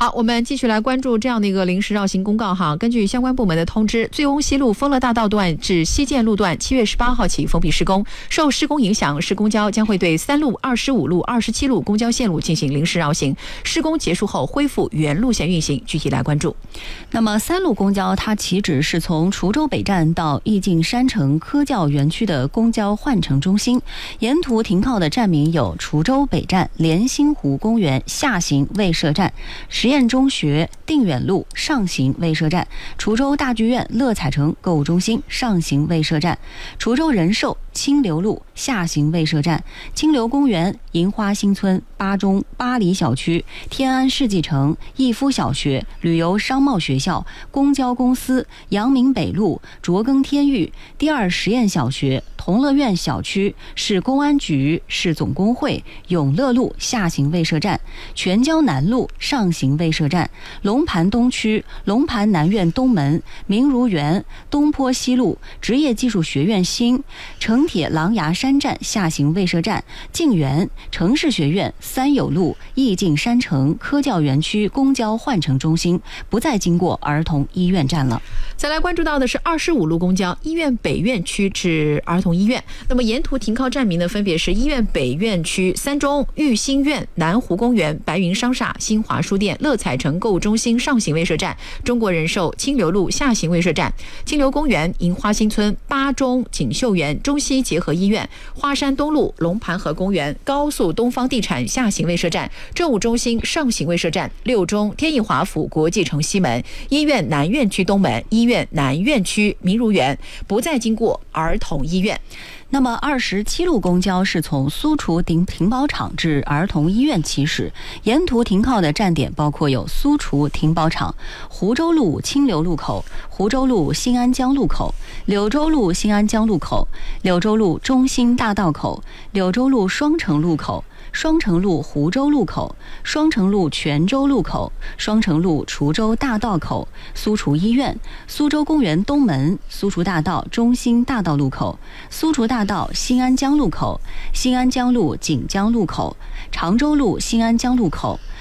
好，我们继续来关注这样的一个临时绕行公告哈。根据相关部门的通知，醉翁西路丰乐大道段至西建路段7月18号起封闭施工，受施工影响，市公交将会对3路、25路、27路公交线路进行临时绕行，施工结束后恢复原路线运行。具体来关注。 那么3路公交它起址是从滁州北站到义境山城科教园区的公交换乘中心，沿途停靠的站名有滁州北站、莲心湖公园下行未设站、实验中学、定远路上行未设站、滁州大剧院乐彩城购物中心上行未设站、滁州人寿清流路下行未设站、清流公园、银花新村、巴中、巴黎小区、天安世纪城、逸夫小学、旅游商贸学校、公交公司、阳明北路、卓耕天域、第二实验小学、同乐苑小区、市公安局、市总工会、永乐路下行未设站、全椒南路上行未设站、龙盘东区、龙盘南苑东门、明如园、东坡西路、职业技术学院新、城铁狼牙山站下行未设站、静园、城市学院、三友路、义境山城科教园区公交换乘中心不再经过儿童医院站了。 再来关注到的是25路公交医院北院区至儿童医院，那么沿途停靠站名呢，分别是医院北院区三中、育新院、南湖公园、白云商厦、新华书店、乐彩城购物中心上行未设站、中国人寿清流路下行未设站、清流公园、银花新村、巴中锦绣园、中西结合医院、花山东路、龙盘河公园、高速东方地产下行未设站、政务中心上行未设站、六中天意华府国际城西门、医院南院区东门、医院南院区明如园不再经过儿童医院。 那么27路公交是从苏滁停保场至儿童医院起始，沿途停靠的站点包括有苏滁停保场、湖州路清流路口、湖州路新安江路口、柳州路新安江路口、柳州路中心大道口、柳州路双城路口、双城路湖州路口、双城路泉州路口、双城路滁州大道口、苏滁医院、苏州公园东门、苏滁大道中心大道路口、苏滁大道新安江路口、新安江路锦江路口、常州路新安江路口、